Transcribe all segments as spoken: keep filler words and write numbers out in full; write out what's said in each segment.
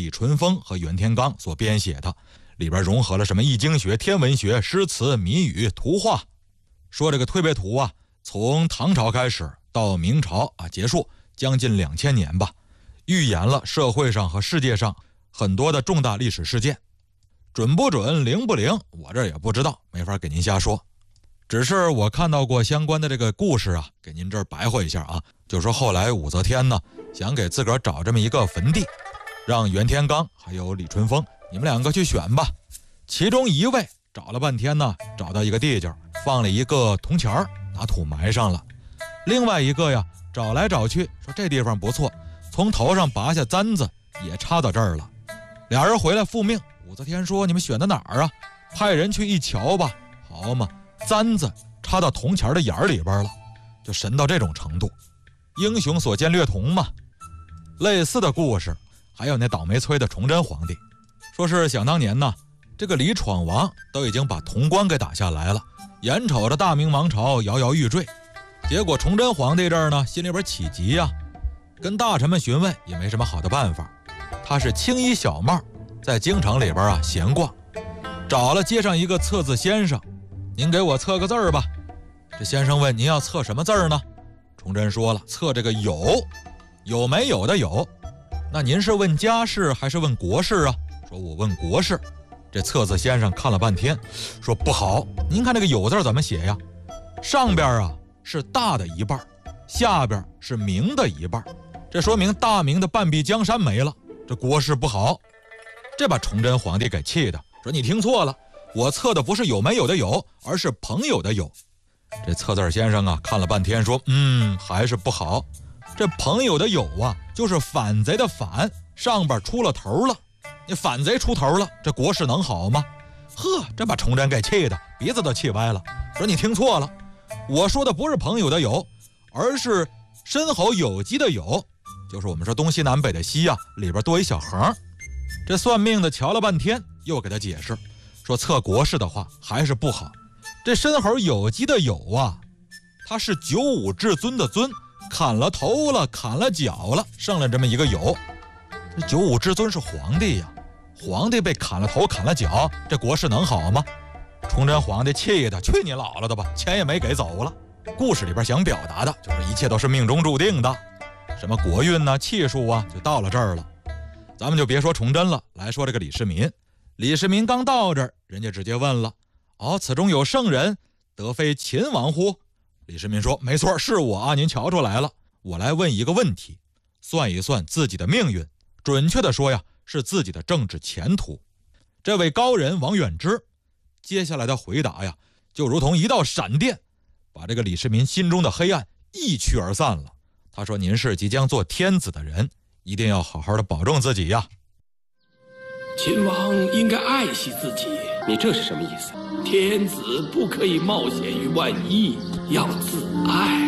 李淳风和袁天罡所编写的，里边融合了什么易经学、天文学、诗词、谜语、图画。说这个推背图啊，从唐朝开始到明朝啊结束，将近两千年吧，预言了社会上和世界上很多的重大历史事件。准不准，灵不灵，我这也不知道，没法给您瞎说。只是我看到过相关的这个故事啊，给您这儿白话一下啊。就说后来武则天呢，想给自个儿找这么一个坟地，让袁天罡还有李淳风，你们两个去选吧。其中一位找了半天呢，找到一个地界，放了一个铜钱儿，拿土埋上了。另外一个呀，找来找去，说这地方不错，从头上拔下簪子，也插到这儿了。俩人回来复命，武则天说：“你们选的哪儿啊？”派人去一瞧吧，好嘛，簪子插到铜钱的眼儿里边了，就神到这种程度。英雄所见略同嘛。类似的故事还有那倒霉催的崇祯皇帝，说是想当年呢，这个李闯王都已经把潼关给打下来了，眼瞅着大明王朝摇摇欲坠。结果崇祯皇帝这儿呢，心里边起急呀、啊，跟大臣们询问也没什么好的办法。他是青衣小帽，在京城里边啊闲逛，找了街上一个测字先生：“您给我测个字儿吧。”这先生问：“您要测什么字儿呢？”崇祯说了：“测这个有，有没有的有。”那您是问家事还是问国事啊？说我问国事。这测字先生看了半天，说不好，您看这个有字怎么写呀？上边啊是大的一半，下边是明的一半，这说明大明的半壁江山没了，这国事不好。这把崇祯皇帝给气的，说你听错了，我测的不是有没有的有，而是朋友的有。这测字先生啊看了半天说，嗯，还是不好。这朋友的有啊，就是反贼的反，上边出了头了。你反贼出头了，这国事能好吗？呵，这把崇祯给气的鼻子都气歪了，说你听错了，我说的不是朋友的友，而是申侯友基的友，就是我们说东西南北的西啊，里边多一小横。这算命的瞧了半天，又给他解释说，测国事的话还是不好。这申侯友基的友啊，他是九五至尊的尊，砍了头了，砍了脚了，剩了这么一个友。这九五至尊是皇帝呀，皇帝被砍了头砍了脚，这国事能好吗？崇祯皇帝气的去你姥姥的吧，钱也没给走了。故事里边想表达的就是一切都是命中注定的，什么国运啊气数啊，就到了这儿了。咱们就别说崇祯了，来说这个李世民。李世民刚到这儿，人家直接问了，哦，此中有圣人，得非秦王乎？李世民说，没错，是我啊，您瞧出来了。我来问一个问题，算一算自己的命运，准确的说呀，是自己的政治前途。这位高人王远之接下来的回答呀，就如同一道闪电，把这个李世民心中的黑暗一驱而散了。他说，您是即将做天子的人，一定要好好的保重自己呀。 秦王应该爱惜自己。 你这是什么意思？ 天子不可以冒险于万一，要自爱。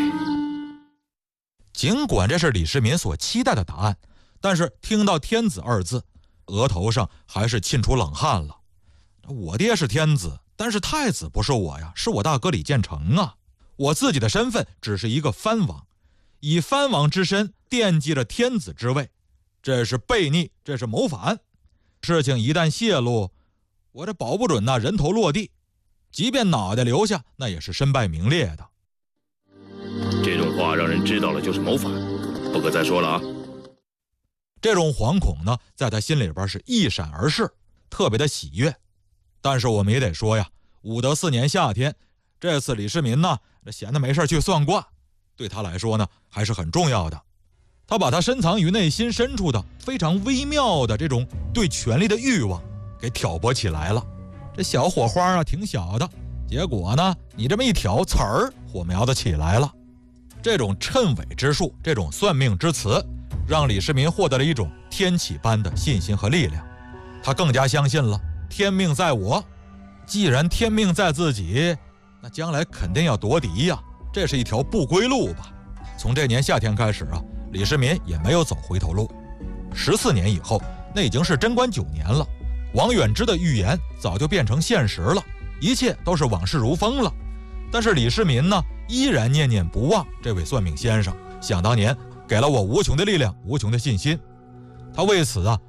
尽管这是李世民所期待的答案，但是听到天子二字，额头上还是沁出冷汗了。我爹是天子，但是太子不是我呀，是我大哥李建成啊。我自己的身份只是一个藩王，以藩王之身惦记着天子之位，这是悖逆，这是谋反。事情一旦泄露，我这保不准那人头落地，即便脑袋留下，那也是身败名裂的。 这种话让人知道了就是谋反，不可再说了啊。 这种惶恐呢，在他心里边是一闪而逝，特别的喜悦。但是我们也得说呀，武德四年夏天，这次李世民呢，闲得没事去算卦，对他来说呢，还是很重要的。他把他深藏于内心深处的非常微妙的这种对权力的欲望给挑拨起来了。这小火花啊挺小的，结果呢你这么一挑，刺儿火苗子起来了。这种谶纬之术，这种算命之词，让李世民获得了一种天启般的信心和力量。他更加相信了天命在我，既然天命在自己，那将来肯定要夺嫡呀，这是一条不归路吧。从这年夏天开始啊，李世民也没有走回头路。十四年以后，那已经是贞观九年了，王远之的预言早就变成现实了，一切都是往事如风了。但是李世民呢，依然念念不忘这位算命先生，想当年给了我无穷的力量，无穷的信心。他为此啊，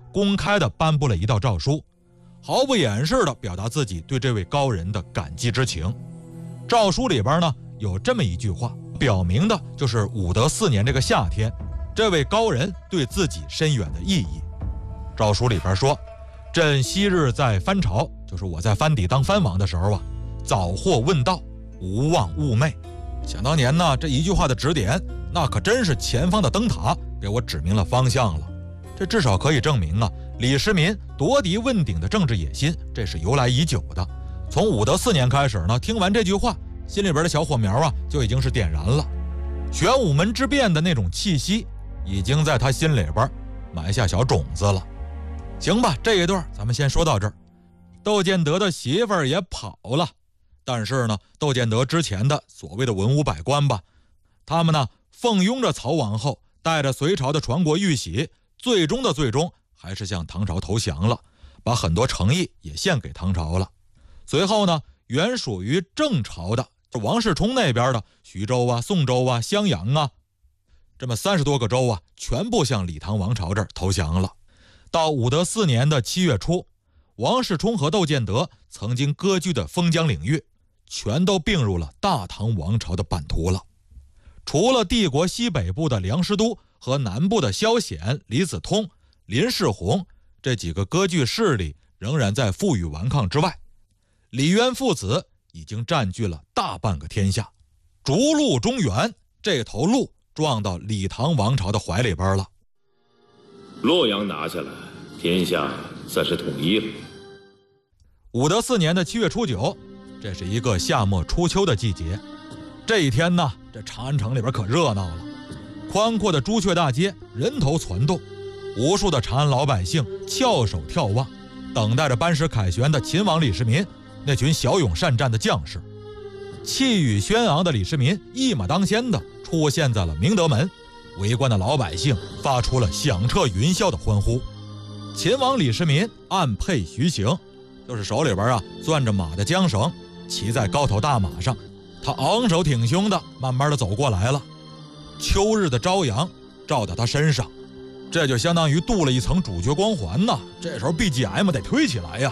公开地颁布了一道诏书，毫不掩饰地表达自己对这位高人的感激之情。诏书里边呢有这么一句话，表明的就是武德四年这个夏天，这位高人对自己深远的意义。诏书里边说，朕昔日在藩朝，就是我在藩邸当藩王的时候啊，早获问道，无忘寤寐。想当年呢，这一句话的指点，那可真是前方的灯塔，给我指明了方向了。这至少可以证明啊，李世民夺嫡问鼎的政治野心，这是由来已久的。从武德四年开始呢，听完这句话，心里边的小火苗啊，就已经是点燃了。玄武门之变的那种气息，已经在他心里边埋下小种子了。行吧，这一段咱们先说到这儿。窦建德的媳妇儿也跑了，但是呢，窦建德之前的所谓的文武百官吧，他们呢奉拥着曹王后，带着隋朝的传国玉玺，最终的最终还是向唐朝投降了，把很多诚意也献给唐朝了。随后呢，原属于正朝的王世充那边的徐州啊、宋州啊、襄阳啊，这么三十多个州啊，全部向李唐王朝这儿投降了。到武德四年的七月初，王世充和窦建德曾经割据的封疆领域，全都并入了大唐王朝的版图了。除了帝国西北部的梁师都和南部的萧显、李子通、林世宏这几个割据势力仍然在负隅顽抗之外，李渊父子已经占据了大半个天下，逐鹿中原，这头鹿撞到李唐王朝的怀里边了。 洛阳拿下了，天下算是统一了。 武德四年的七月初九，这是一个夏末初秋的季节。这一天呢，这长安城里边可热闹了，宽阔的朱雀大街人头攒动，无数的长安老百姓翘首眺望，等待着班师凯旋的秦王李世民那群骁勇善战的将士。气宇轩昂的李世民一马当先的出现在了明德门，围观的老百姓发出了响彻云霄的欢呼。秦王李世民按辔徐行，就是手里边啊攥着马的缰绳，骑在高头大马上，他昂首挺胸的慢慢的走过来了。秋日的朝阳照到他身上，这就相当于镀了一层主角光环呐。这时候 B G M 得推起来呀。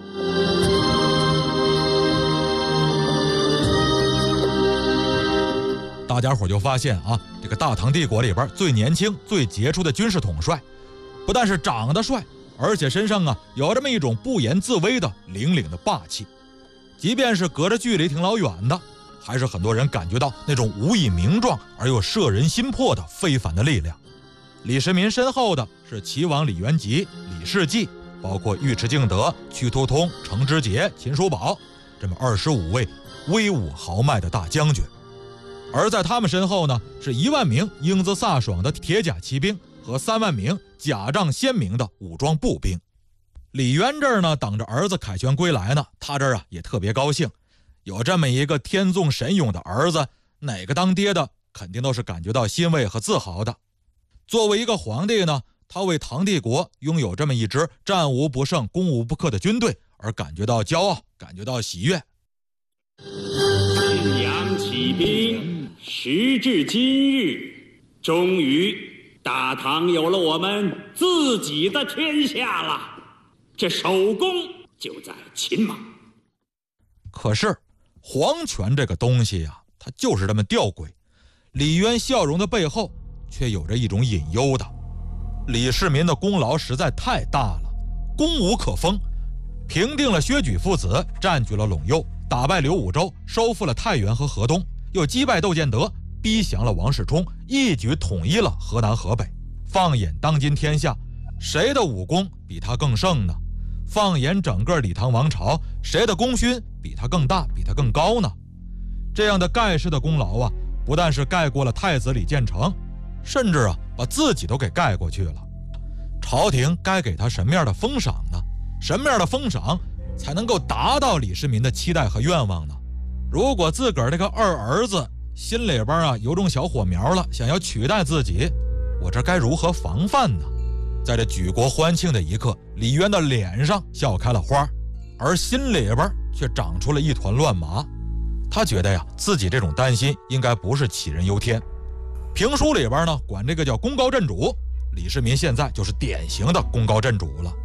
大家伙就发现啊，这个大唐帝国里边最年轻最杰出的军事统帅，不但是长得帅，而且身上啊有这么一种不言自威的凛凛的霸气。即便是隔着距离挺老远的，还是很多人感觉到那种无以名状而又摄人心魄的非凡的力量。李世民身后的是齐王李元吉、李世继，包括尉迟敬德、屈突通、程知节、秦叔宝这么二十五位威武豪迈的大将军。而在他们身后呢，是一万名英姿飒爽的铁甲骑兵和三万名甲仗鲜明的武装步兵。李渊这儿呢，等着儿子凯旋归来呢，他这儿啊也特别高兴，有这么一个天纵神勇的儿子，哪个当爹的肯定都是感觉到欣慰和自豪的。作为一个皇帝呢，他为唐帝国拥有这么一支战无不胜、攻无不克的军队而感觉到骄傲，感觉到喜悦。 信阳起兵，时至今日，终于大唐有了我们自己的天下了。这首功就在秦王。 可是皇权这个东西呀、啊，它就是这么吊诡。李渊笑容的背后却有着一种隐忧的。李世民的功劳实在太大了，功无可封，平定了薛举父子，占据了陇右，打败刘武周，收复了太原和河东，又击败窦建德，逼降了王世充，一举统一了河南河北。放眼当今天下，谁的武功比他更盛呢？放眼整个李唐王朝，谁的功勋比他更大，比他更高呢？这样的盖世的功劳啊，不但是盖过了太子李建成，甚至啊把自己都给盖过去了。朝廷该给他什么样的封赏呢？什么样的封赏才能够达到李世民的期待和愿望呢？如果自个儿这个二儿子心里边啊有种小火苗了，想要取代自己，我这该如何防范呢？在这举国欢庆的一刻，李渊的脸上笑开了花，而心里边却长出了一团乱麻。他觉得呀，自己这种担心应该不是杞人忧天。评书里边呢，管这个叫功高震主。 李世民现在就是典型的功高震主了。